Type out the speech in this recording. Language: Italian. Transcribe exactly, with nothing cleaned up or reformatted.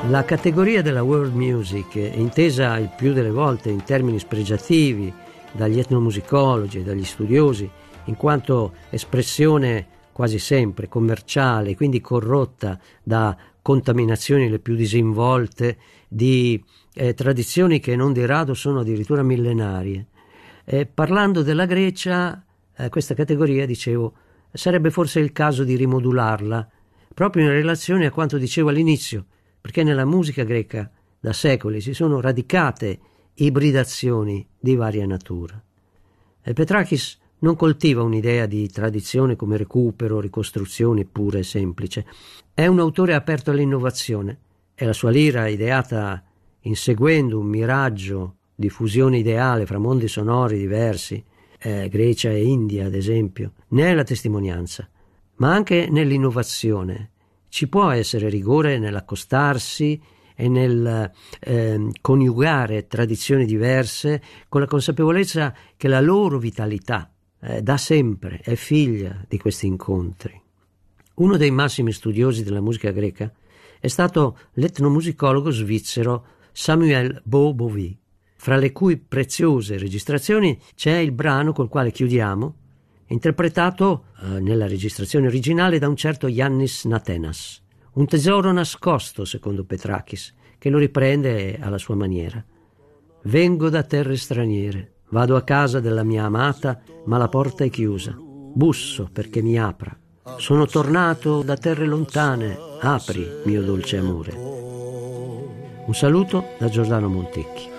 La categoria della world music, intesa il più delle volte in termini spregiativi dagli etnomusicologi e dagli studiosi, in quanto espressione quasi sempre commerciale, quindi corrotta da contaminazioni le più disinvolte di eh, tradizioni che non di rado sono addirittura millenarie. Eh, parlando della Grecia, eh, questa categoria, dicevo, sarebbe forse il caso di rimodularla, proprio in relazione a quanto dicevo all'inizio, perché nella musica greca da secoli si sono radicate ibridazioni di varia natura. E Petrakis non coltiva un'idea di tradizione come recupero, ricostruzione pura e semplice. È un autore aperto all'innovazione e la sua lira, ideata inseguendo un miraggio di fusione ideale fra mondi sonori diversi, eh, Grecia e India ad esempio, ne è la testimonianza, ma anche nell'innovazione. Ci può essere rigore nell'accostarsi e nel eh, coniugare tradizioni diverse con la consapevolezza che la loro vitalità eh, da sempre è figlia di questi incontri. Uno dei massimi studiosi della musica greca è stato l'etnomusicologo svizzero Samuel Bo-Bovy, fra le cui preziose registrazioni c'è il brano col quale chiudiamo, interpretato eh, nella registrazione originale da un certo Yannis Natenas, un tesoro nascosto secondo Petrakis, che lo riprende alla sua maniera. Vengo da terre straniere, vado a casa della mia amata, ma la porta è chiusa. Busso perché mi apra. Sono tornato da terre lontane, apri, mio dolce amore. Un saluto da Giordano Montecchi.